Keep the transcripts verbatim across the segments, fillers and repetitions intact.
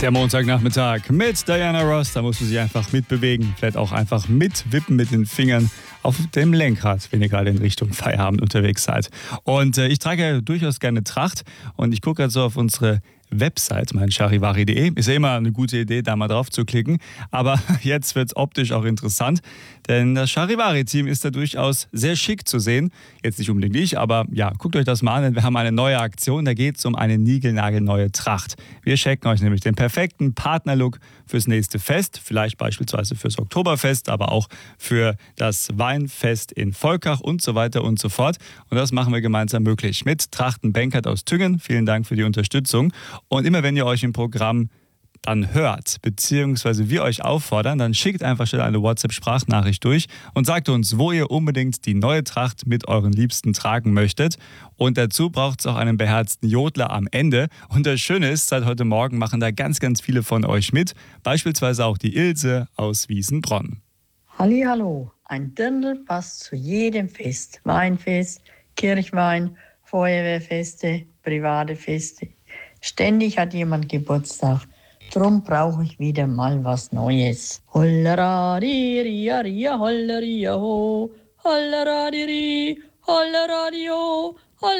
Der Montagnachmittag mit Diana Ross, da musst du sich einfach mitbewegen, vielleicht auch einfach mitwippen mit den Fingern auf dem Lenkrad, wenn ihr gerade in Richtung Feierabend unterwegs seid. Und äh, ich trage ja durchaus gerne Tracht und ich gucke gerade so auf unsere Website, mein charivari punkt de. Ist ja immer eine gute Idee, da mal drauf zu klicken. Aber jetzt wird es optisch auch interessant, denn das Charivari-Team ist da durchaus sehr schick zu sehen. Jetzt nicht unbedingt ich, aber ja, guckt euch das mal an, denn wir haben eine neue Aktion. Da geht es um eine niegelnagelneue Tracht. Wir schenken euch nämlich den perfekten Partnerlook fürs nächste Fest, vielleicht beispielsweise fürs Oktoberfest, aber auch für das Weinfest in Volkach und so weiter und so fort. Und das machen wir gemeinsam möglich mit Trachten Benkert aus Tüngen. Vielen Dank für die Unterstützung. Und immer wenn ihr euch im Programm dann hört, beziehungsweise wir euch auffordern, dann schickt einfach schnell eine WhatsApp-Sprachnachricht durch und sagt uns, wo ihr unbedingt die neue Tracht mit euren Liebsten tragen möchtet. Und dazu braucht es auch einen beherzten Jodler am Ende. Und das Schöne ist, seit heute Morgen machen da ganz, ganz viele von euch mit. Beispielsweise auch die Ilse aus Wiesenbronn. Hallihallo, ein Dirndl passt zu jedem Fest. Weinfest, Kirchwein, Feuerwehrfeste, private Feste. Ständig hat jemand Geburtstag. Drum brauche ich wieder mal was Neues. Hollera-di-ria-ria, hollera-ria-ho, hollera-di-ri, hollera-di-ho,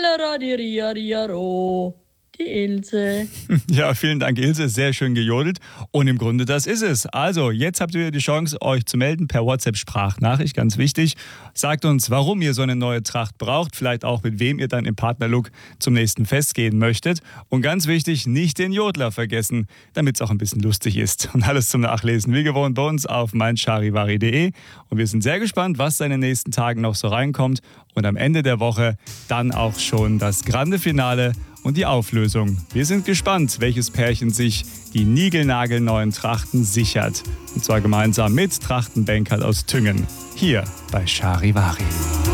hollera-di-ria-ria-ro. Die Ilse. Ja, vielen Dank, Ilse. Sehr schön gejodelt. Und im Grunde, das ist es. Also, jetzt habt ihr die Chance, euch zu melden per WhatsApp-Sprachnachricht. Ganz wichtig. Sagt uns, warum ihr so eine neue Tracht braucht. Vielleicht auch, mit wem ihr dann im Partnerlook zum nächsten Fest gehen möchtet. Und ganz wichtig, nicht den Jodler vergessen, damit es auch ein bisschen lustig ist. Und alles zum Nachlesen, wie gewohnt, bei uns auf mein charivari punkt de. Und wir sind sehr gespannt, was da in den nächsten Tagen noch so reinkommt. Und am Ende der Woche dann auch schon das grande Finale und die Auflösung. Wir sind gespannt, welches Pärchen sich die niegelnagelneuen Trachten sichert. Und zwar gemeinsam mit Trachten Benkert aus Tüngen. Hier bei Charivari.